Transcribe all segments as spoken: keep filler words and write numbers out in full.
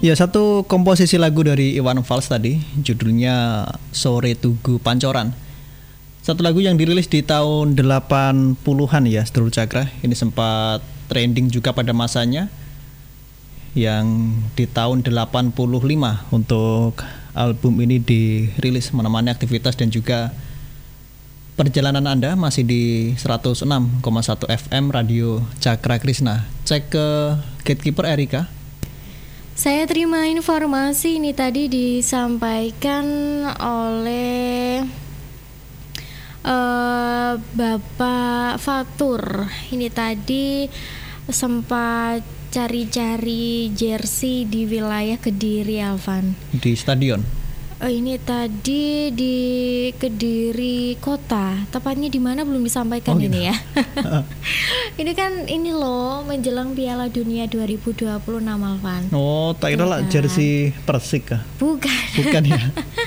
Ya, satu komposisi lagu dari Iwan Fals tadi, judulnya Sore Tugu Pancoran. Satu lagu yang dirilis di tahun delapan puluhan ya, Sedulur Cakra. Ini sempat trending juga pada masanya. Yang di tahun delapan puluh lima untuk album ini dirilis menemani aktivitas dan juga perjalanan Anda masih di seratus enam koma satu F M Radio Cakra Krishna. Cek ke Gatekeeper Erika. Saya terima informasi ini tadi disampaikan oleh uh, Bapak Fatur. Ini tadi sempat cari-cari jersey di wilayah Kediri, Alvan. Di stadion? Oh, ini tadi di Kediri Kota. Tepatnya di mana belum disampaikan oh, ini gitu. Ya. Ini kan ini loh menjelang Piala Dunia dua ribu dua puluh enam, Alvan. Oh, tak kira lah jersey Persik kah? Bukan. Bukan ya.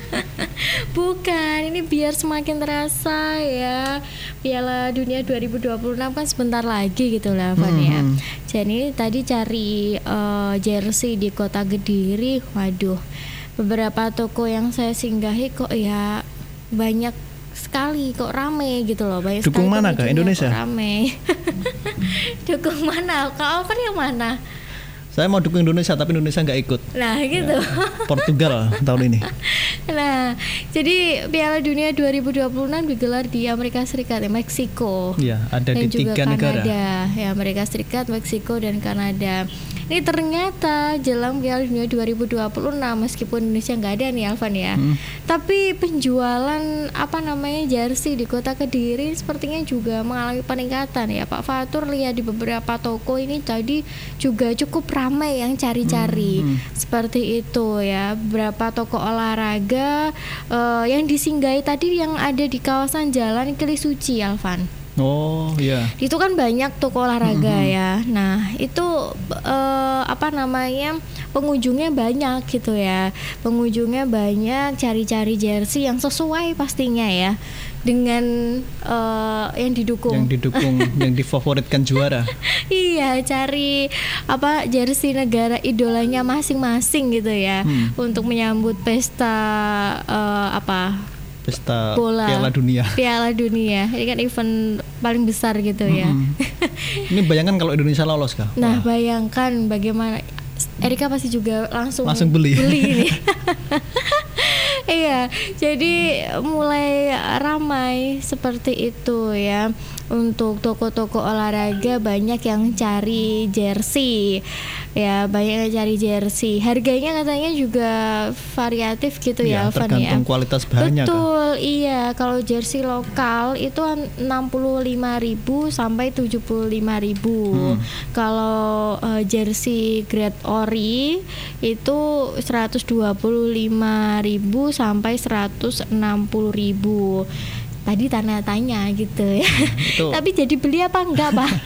Bukan, ini biar semakin terasa ya. Piala Dunia dua ribu dua puluh enam kan sebentar lagi gitu lah, Alvan hmm. ya. Jadi tadi cari uh, jersey di Kota Kediri. Waduh. Beberapa toko yang saya singgahi kok ya banyak sekali, kok rame gitu loh. Banyak Dukung mana kah? Indonesia? Rame. Dukung mana? Kau kan yang mana? Saya mau dukung Indonesia tapi Indonesia nggak ikut. Nah gitu. Ya, Portugal tahun ini. Nah, jadi Piala Dunia dua ribu dua puluh enam digelar di Amerika Serikat, ya, Meksiko. Iya, ada dan di tiga Kanada, negara. Ya, Amerika Serikat, Meksiko dan Kanada. Ini ternyata jelang Piala Dunia dua ribu dua puluh enam meskipun Indonesia nggak ada nih, Alvan ya. Hmm. Tapi penjualan apa namanya jersey di Kota Kediri sepertinya juga mengalami peningkatan ya. Pak Fatur lihat di beberapa toko ini tadi juga cukup ramai yang cari-cari. Hmm. Hmm. Seperti itu ya. Beberapa toko olahraga uh, yang disinggahi tadi yang ada di kawasan Jalan Kilisuci, Alvan. Oh iya. Itu kan banyak toko olahraga mm-hmm. ya. Nah itu uh, apa namanya pengunjungnya banyak gitu ya. Pengunjungnya banyak cari-cari jersey yang sesuai pastinya ya dengan uh, yang didukung. Yang didukung, yang difavoritkan juara. Iya, cari apa jersey negara idolanya masing-masing gitu ya hmm. untuk menyambut pesta uh, apa? Pesta bola, Piala Dunia. Piala Dunia. Ini kan event paling besar gitu ya. Hmm. Ini bayangkan kalau Indonesia lolos kah? Nah, wah. Bayangkan bagaimana Erika pasti juga langsung langsung beli. Beli ini. Iya, jadi mulai ramai seperti itu ya. Untuk toko-toko olahraga banyak yang cari jersey. Ya, banyak yang cari jersey. Harganya katanya juga variatif gitu ya, Alvan ya. Tergantung kualitas bahannya. Betul, kan? Iya. Kalau jersey lokal itu enam puluh lima ribu sampai tujuh puluh lima ribu. Hmm. Kalau uh, jersey grade ori itu seratus dua puluh lima ribu sampai seratus enam puluh ribu. Tadi tanya-tanya gitu ya. Tapi jadi beli apa enggak, Pak?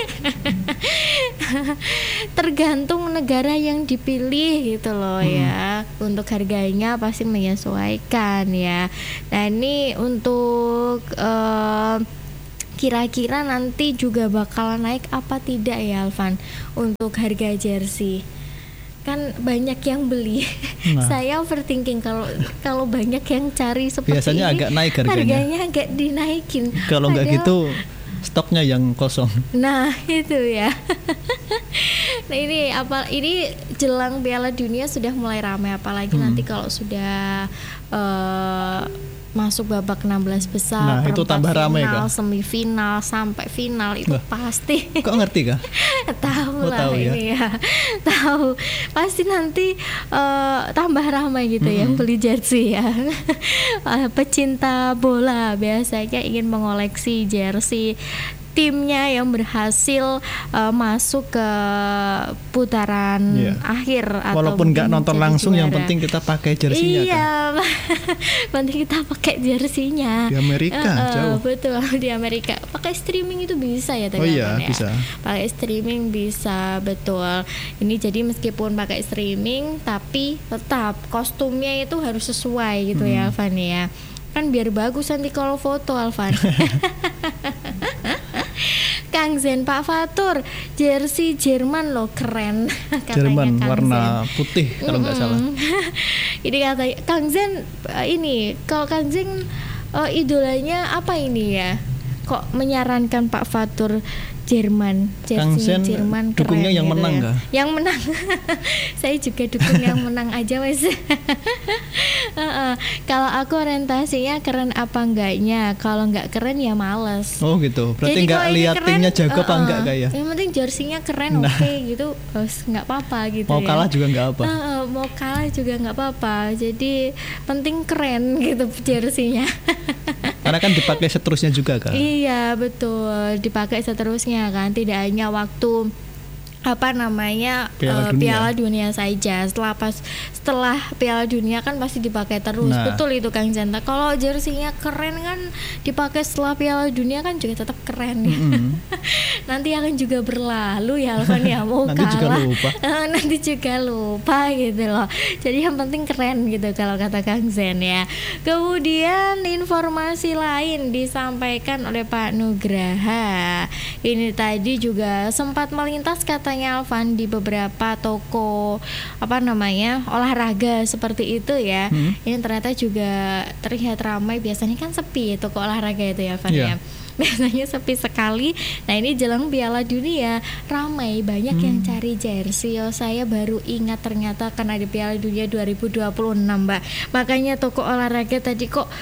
Tergantung negara yang dipilih gitu loh hmm. ya. Untuk harganya pasti menyesuaikan ya. Nah ini untuk uh, kira-kira nanti juga bakalan naik apa tidak ya, Alvan, untuk harga jersey. Kan banyak yang beli. Nah. Saya overthinking kalau kalau banyak yang cari seperti biasanya ini, agak naik harganya. Harganya agak dinaikin. Kalau nggak gitu stoknya yang kosong. Nah itu ya. Nah ini apa ini jelang Piala Dunia sudah mulai ramai, apalagi hmm. nanti kalau sudah uh, masuk babak enam belas besar, nah, itu tambah ramai kan? Semifinal sampai final itu bah, pasti. Kok ngerti kah? Tahu oh, lah tahu ini ya, ya. Tahu pasti nanti uh, tambah ramai gitu mm-hmm. yang beli jersey ya. Pecinta bola biasanya ingin mengoleksi jersey timnya yang berhasil uh, masuk ke putaran yeah. akhir atau walaupun nggak nonton langsung juara. Yang penting kita pakai jersinya. Iya, kan? Penting kita pakai jersinya. Di Amerika uh, uh, jauh. Betul, di Amerika. Pakai streaming itu bisa ya, oh iya, ya. bisa. Pakai streaming bisa, betul. Ini jadi meskipun pakai streaming, tapi tetap kostumnya itu harus sesuai gitu hmm. ya, Alvan ya. Kan biar bagus nanti kalau foto, Alvan. Kang Zen, Pak Fatur, jersey Jerman loh keren. Jerman Kang warna Zen. putih kalau nggak Mm-mm. salah. Ini katanya Kang Zen uh, ini kalau Kang Zen uh, idolanya apa ini ya? Kok menyarankan Pak Fatur Jerman, Kang jersey Zen Jerman keren dukungnya yang gitu menang ya. nggak? Yang menang. Saya juga dukung yang menang aja wes. Uh-uh. Kalau aku orientasinya keren apa enggaknya. Kalau nggak keren ya males. Oh gitu. Berarti Jadi nggak kalau ini lihat keren, timnya jago apa uh-uh. enggak kayak? Yang penting jersinya keren, Nah. oke gitu, terus nggak apa-apa gitu. Mau ya. kalah juga nggak apa. Uh, mau kalah juga nggak apa-apa. Jadi penting keren gitu jersinya. Karena kan dipakai seterusnya juga kan. Iya betul, dipakai seterusnya kan, tidak hanya waktu apa namanya Piala eh, Dunia. Piala Dunia saja. Setelah pas setelah Piala Dunia kan pasti dipakai terus. Nah. Betul itu Kang Janta. Kalau jersinya keren kan dipakai setelah Piala Dunia kan juga tetap keren ya. Mm-mm. Nanti akan juga berlalu ya Alvan ya, mau Nanti juga kalah lupa. eh, nanti juga lupa gitu loh. Jadi yang penting keren gitu kalau kata Kang Zen ya. Kemudian informasi lain disampaikan oleh Pak Nugraha. Ini tadi juga sempat melintas katanya Alvan di beberapa toko apa namanya olahraga seperti itu ya. Hmm. Ini ternyata juga terlihat ramai. Biasanya kan sepi toko olahraga itu ya Alvan Iya. ya. Biasanya sepi sekali. Nah ini jelang Piala Dunia ramai, banyak Hmm. yang cari jersey. Oh, saya baru ingat ternyata kan ada Piala Dunia dua ribu dua puluh enam Mbak. Makanya toko olahraga tadi kok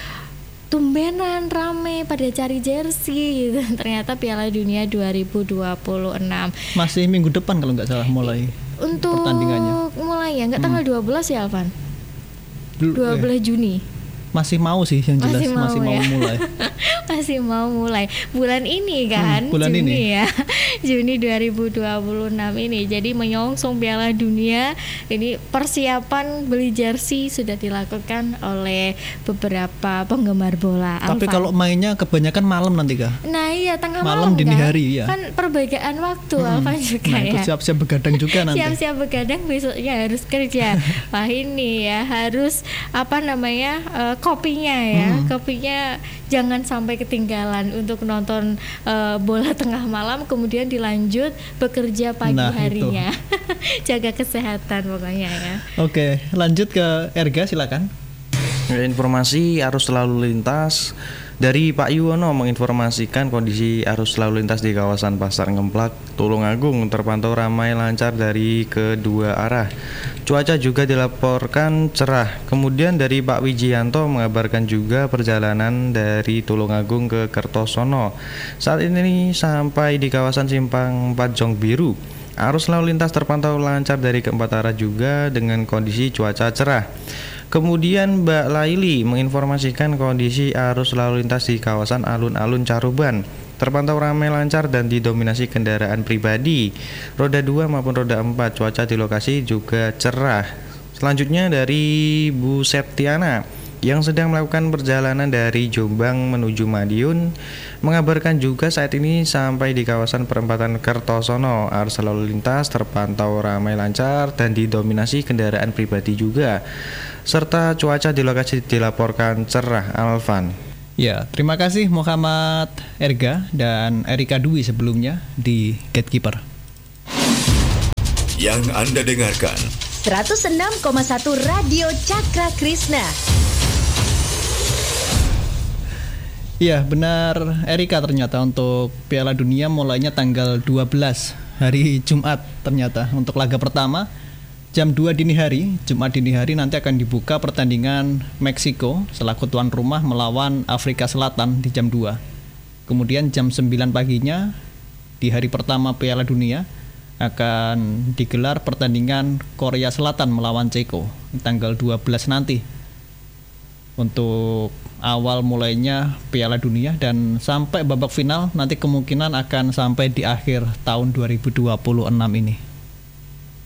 tumbenan rame pada cari jersey gitu. Ternyata Piala Dunia dua ribu dua puluh enam Masih minggu depan kalau nggak salah mulai untuk pertandingannya. mulai ya nggak Hmm. tanggal dua belas ya Alvan? Dulu- dua belas eh, Juni. masih mau sih yang jelas Masih mau masih mau ya. mulai. Masih mau mulai bulan ini kan, Hmm, bulan Juni ini. ya. Juni dua ribu dua puluh enam ini. Jadi menyongsong Piala Dunia, ini persiapan beli jersey sudah dilakukan oleh beberapa penggemar bola. Tapi Alvan. kalau mainnya kebanyakan malam nanti kah? Nah iya tengah malam, malam, dini kan? hari, ya. Kan perbedaan waktu Hmm. Alvan juga Nah, itu ya. siap-siap begadang juga nanti. Siap-siap begadang besoknya harus kerja. Wah ini ya harus apa namanya eh, kopinya ya, Hmm. kopinya jangan sampai ketinggalan untuk nonton eh, bola tengah malam, kemudian dilanjut bekerja pagi Nah, harinya. Jaga kesehatan pokoknya ya. Oke, lanjut ke Erga silakan. Informasi arus lalu lintas dari Pak Yuwono menginformasikan kondisi arus lalu lintas di kawasan Pasar Ngemplak, Tulungagung terpantau ramai lancar dari kedua arah. Cuaca juga dilaporkan cerah. Kemudian dari Pak Wijianto mengabarkan juga perjalanan dari Tulungagung ke Kertosono. Saat ini sampai di kawasan Simpang empat Jong Biru. Arus lalu lintas terpantau lancar dari keempat arah juga dengan kondisi cuaca cerah. Kemudian Mbak Laili menginformasikan kondisi arus lalu lintas di kawasan alun-alun Caruban terpantau ramai lancar dan didominasi kendaraan pribadi roda dua maupun roda empat. Cuaca di lokasi juga cerah. Selanjutnya dari Bu Septiana yang sedang melakukan perjalanan dari Jombang menuju Madiun mengabarkan juga saat ini sampai di kawasan perempatan Kertosono arus lalu lintas terpantau ramai lancar dan didominasi kendaraan pribadi juga, serta cuaca di lokasi dilaporkan cerah. Alvan. Ya, terima kasih Muhammad Erga dan Erika Dwi sebelumnya di Gatekeeper. Yang Anda dengarkan seratus enam koma satu Radio Cakra Krishna. Iya, benar Erika, ternyata untuk Piala Dunia mulainya tanggal dua belas hari Jumat ternyata. Untuk laga pertama jam dua dini hari, Jumat dini hari nanti akan dibuka pertandingan Meksiko selaku tuan rumah melawan Afrika Selatan di jam dua. Kemudian jam sembilan paginya di hari pertama Piala Dunia akan digelar pertandingan Korea Selatan melawan Ceko tanggal dua belas nanti. Untuk awal mulainya Piala Dunia dan sampai babak final nanti kemungkinan akan sampai di akhir tahun dua ribu dua puluh enam ini.